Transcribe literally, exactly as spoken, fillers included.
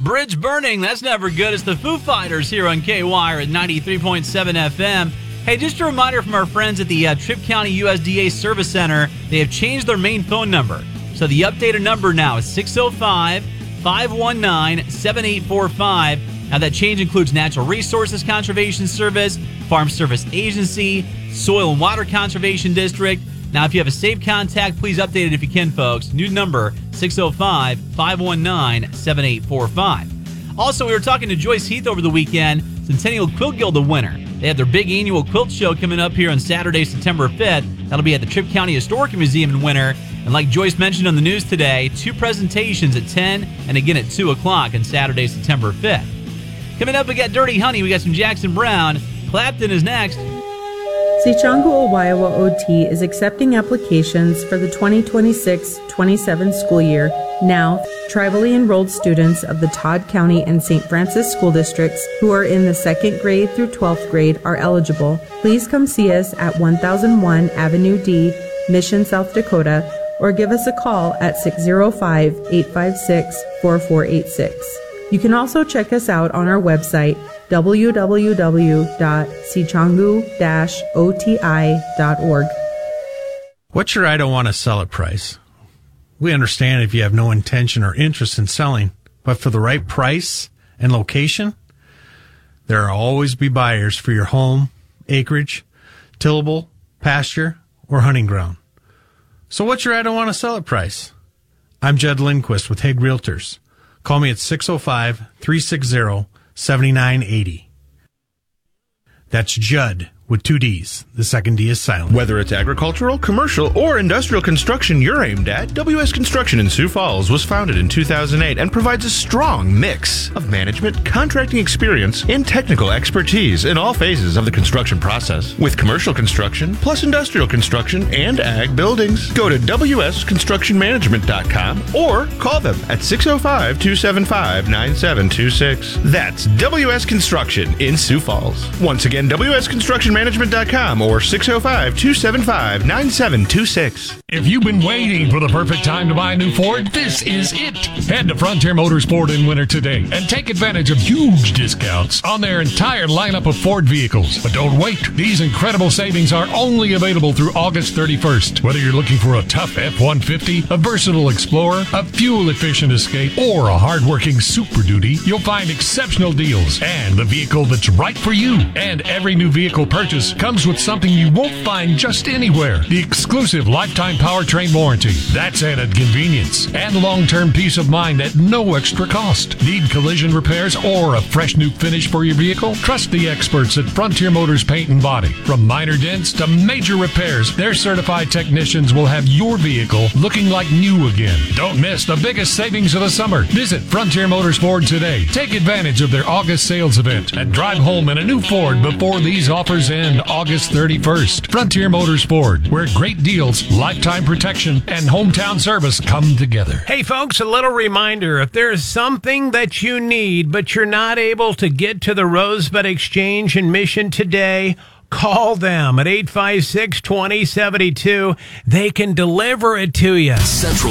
Bridge burning, that's never good. It's the Foo Fighters here on K Y R at ninety-three point seven F M. Hey, just a reminder from our friends at the uh, Tripp County U S D A Service Center, they have changed their main phone number. So the updated number now is six oh five, five one nine, seven eight four five. Now that change includes Natural Resources Conservation Service, Farm Service Agency, Soil and Water Conservation District. Now, if you have a saved contact, please update it if you can, folks. New number, six oh five, five one nine, seven eight four five. Also, we were talking to Joyce Heath over the weekend, Centennial Quilt Guild the winner. They have their big annual quilt show coming up here on Saturday, September fifth. That'll be at the Tripp County Historical Museum in Winter. And like Joyce mentioned on the news today, two presentations at ten and again at two o'clock on Saturday, September fifth. Coming up, we got Dirty Honey. We got some Jackson Brown. Clapton is next. Sicangu Owaiwa O T is accepting applications for the twenty twenty-six twenty-seven school year. Now, tribally enrolled students of the Todd County and Saint Francis school districts who are in the second grade through twelfth grade are eligible. Please come see us at one thousand one Avenue D, Mission, South Dakota, or give us a call at six oh five, eight five six, four four eight six. You can also check us out on our website, w w w dot sicangu dash o t i dot org. What's your I don't want to sell it price? We understand if you have no intention or interest in selling, but for the right price and location, there will always be buyers for your home, acreage, tillable, pasture, or hunting ground. So what's your I don't want to sell it price? I'm Judd Lindquist with Hague Realtors. Call me at six oh five, three six zero, seven nine eight zero. That's Judd with two D's. The second D is silent. Whether it's agricultural, commercial, or industrial construction you're aimed at, W S Construction in Sioux Falls was founded in two thousand eight and provides a strong mix of management, contracting experience, and technical expertise in all phases of the construction process. With commercial construction, plus industrial construction, and ag buildings. Go to w s construction management dot com or call them at six oh five, two seven five, nine seven two six. That's W S Construction in Sioux Falls. Once again, w s construction management dot com or six oh five, two seven five, nine seven two six. If you've been waiting for the perfect time to buy a new Ford, this is it. Head to Frontier Motorsport in Winter today and take advantage of huge discounts on their entire lineup of Ford vehicles. But don't wait. These incredible savings are only available through August thirty-first. Whether you're looking for a tough F one fifty, a versatile Explorer, a fuel-efficient Escape, or a hard-working Super Duty, you'll find exceptional deals and the vehicle that's right for you. And every new vehicle purchase comes with something you won't find just anywhere. The exclusive lifetime powertrain warranty. That's added convenience and long-term peace of mind at no extra cost. Need collision repairs or a fresh new finish for your vehicle? Trust the experts at Frontier Motors Paint and Body. From minor dents to major repairs, their certified technicians will have your vehicle looking like new again. Don't miss the biggest savings of the summer. Visit Frontier Motors Ford today. Take advantage of their August sales event and drive home in a new Ford before these offers end August thirty-first. Frontier Motors Ford, where great deals, lifetime protection, and hometown service come together. Hey folks, a little reminder, if there's something that you need but you're not able to get to the Rosebud Exchange in Mission today, call them at eight five six, two oh seven two. They can deliver it to you. Central